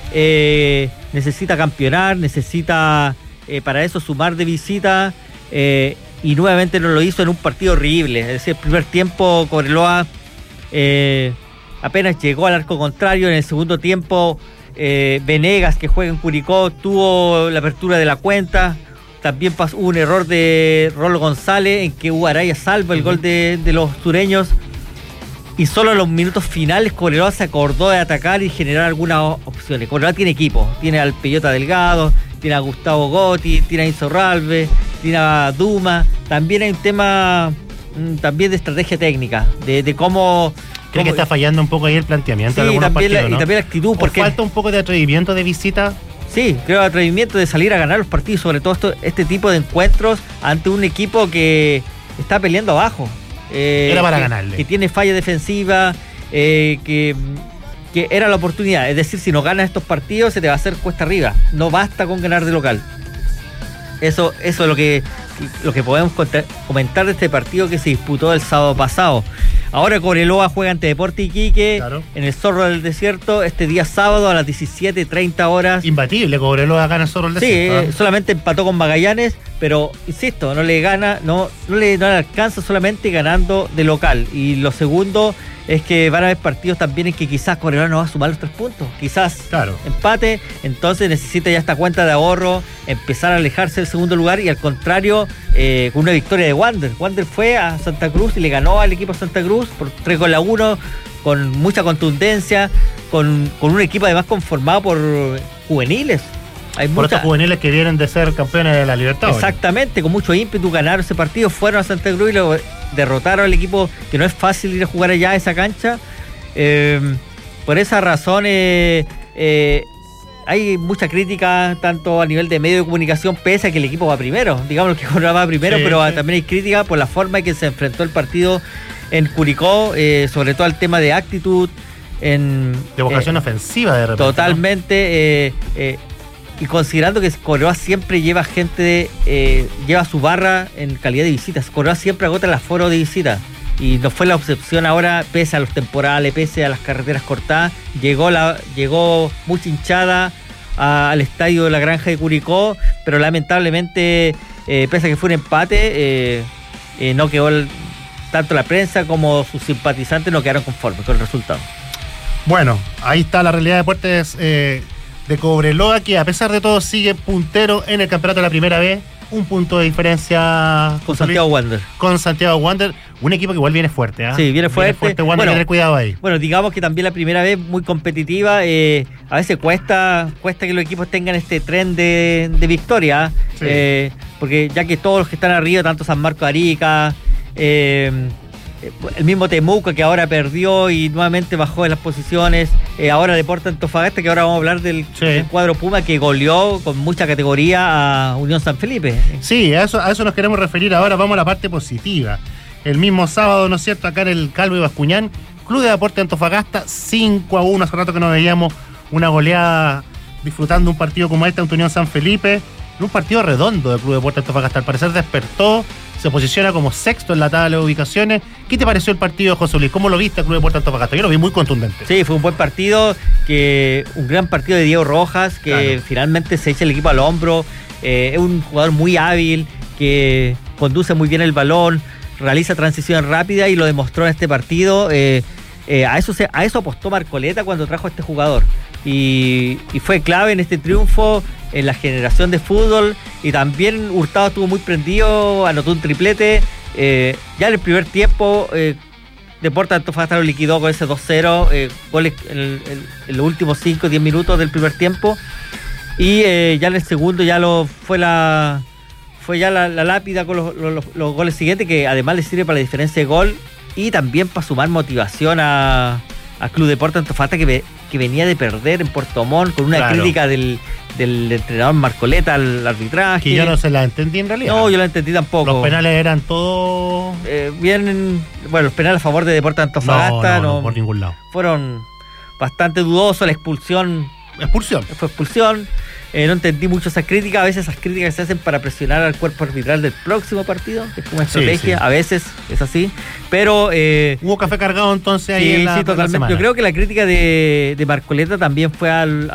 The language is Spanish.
necesita campeonar, necesita para eso sumar de visita, y nuevamente no lo hizo en un partido horrible. Es decir, el primer tiempo Cobreloa apenas llegó al arco contrario. En el segundo tiempo Venegas, que juega en Curicó, tuvo la apertura de la cuenta. También hubo un error de Rolo González en que Hugo Araya salva el gol de los sureños, y solo en los minutos finales Cobreloa se acordó de atacar y generar algunas opciones. Cobreloa tiene equipo, tiene al Peyota Delgado, tiene a Gustavo Gotti, tiene a Insorralve, tiene a Duma. También hay un tema también de estrategia técnica, de cómo... Creo que está fallando un poco ahí el planteamiento, sí, de algunos también partidos, ¿no? Y también la actitud, porque falta un poco de atrevimiento de visita. Sí, creo atrevimiento de salir a ganar los partidos, sobre todo este tipo de encuentros ante un equipo que está peleando abajo. Era para ganarle. Que tiene falla defensiva, que era la oportunidad. Es decir, si no ganas estos partidos se te va a hacer cuesta arriba. No basta con ganar de local. Eso es lo que podemos comentar de este partido que se disputó el sábado pasado. Ahora Cobreloa juega ante Deportes Iquique, claro, en el Zorro del Desierto, este día sábado a las 17:30 horas. Imbatible, Cobreloa gana el Zorro del Desierto. Sí, solamente empató con Magallanes, pero insisto, no le alcanza solamente ganando de local. Y lo segundo es que van a haber partidos también en que quizás Cobreloa no va a sumar los 3 puntos, quizás empate, entonces necesita ya esta cuenta de ahorro, empezar a alejarse del segundo lugar, y al contrario, con una victoria de Wander. Wander fue a Santa Cruz y le ganó al equipo Santa Cruz por 3-1, con mucha contundencia, con un equipo además conformado por juveniles. Estos juveniles que vienen de ser campeones de la Libertadores. Exactamente, con mucho ímpetu ganaron ese partido, fueron a Santa Cruz y lo derrotaron al equipo, que no es fácil ir a jugar allá a esa cancha. Por esa razón hay mucha crítica, tanto a nivel de medio de comunicación, pese a que el equipo va primero. Digamos que Cobreloa va primero, sí, pero también hay crítica por la forma en que se enfrentó el partido en Curicó, sobre todo el tema de actitud. De vocación ofensiva de repente. Totalmente. ¿No? Y considerando que Cobreloa siempre lleva gente, lleva su barra en calidad de visitas. Cobreloa siempre agota el aforo de visitas. Y no fue la excepción ahora, pese a los temporales, pese a las carreteras cortadas. Llegó mucha hinchada al estadio de la Granja de Curicó, pero lamentablemente, pese a que fue un empate, no quedó tanto la prensa como sus simpatizantes no quedaron conformes con el resultado. Bueno, ahí está la realidad de Deportes de Cobreloa, que a pesar de todo sigue puntero en el campeonato de la primera vez, un punto de diferencia con Santiago Wander. Con Santiago Wander, un equipo que igual viene fuerte, ¿eh? Sí, viene fuerte. Wander, bueno, hay que tener cuidado ahí. Bueno, digamos que también la primera vez muy competitiva, a veces cuesta que los equipos tengan este tren de victoria, sí, porque ya que todos los que están arriba, tanto San Marcos de Arica, el mismo Temuco, que ahora perdió y nuevamente bajó en las posiciones, ahora Deportes Antofagasta, que ahora vamos a hablar del cuadro Puma, que goleó con mucha categoría a Unión San Felipe. Sí, a eso nos queremos referir ahora. Vamos a la parte positiva. El mismo sábado, ¿no es cierto?, acá en el Calvo y Bascuñán, Club de Deportes Antofagasta 5-1, hace rato que no veíamos una goleada, disfrutando un partido como este ante Unión San Felipe, un partido redondo del Club de Deportes Antofagasta. Al parecer despertó, se posiciona como sexto en la tabla de ubicaciones. ¿Qué te pareció el partido, José Luis? ¿Cómo lo viste el Club de Deportes Antofagasta? Yo lo vi muy contundente. Sí, fue un buen partido, un gran partido de Diego Rojas, que finalmente se echa el equipo al hombro. Es un jugador muy hábil, que conduce muy bien el balón, realiza transición rápida y lo demostró en este partido. A eso apostó Marcoleta cuando trajo a este jugador. Y fue clave en este triunfo, en la generación de fútbol. Y también Hurtado estuvo muy prendido, anotó un triplete. Ya en el primer tiempo, Deportes Antofagasta lo liquidó con ese 2-0, goles en los últimos 5-10 minutos del primer tiempo. Y ya en el segundo ya fue la lápida con los goles siguientes, que además le sirve para la diferencia de gol y también para sumar motivación a Club Deportes Antofagasta, que venía de perder en Puerto Montt, con una crítica del entrenador Marcoleta al arbitraje. Que yo no se la entendí en realidad. No, yo la entendí tampoco. Los penales eran todos... los penales a favor de Deportes Antofagasta no, por ningún lado. Fueron bastante dudosos. La expulsión. Fue expulsión. No entendí mucho esas críticas. A veces esas críticas se hacen para presionar al cuerpo arbitral del próximo partido, que es como estrategia. Sí. A veces es así. Pero hubo café cargado entonces ahí en la totalmente. Yo creo que la crítica de Marcoleta también fue al